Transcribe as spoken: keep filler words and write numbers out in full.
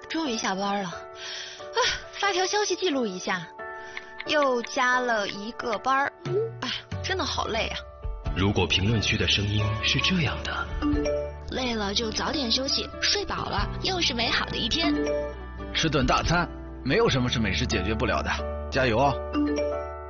终于下班了，啊，发条消息记录一下，又加了一个班儿，哎，真的好累啊。 如果评论区的声音是这样的， 累了就早点休息，睡饱了又是美好的一天。 吃顿大餐，没有什么是美食解决不了的，加油哦。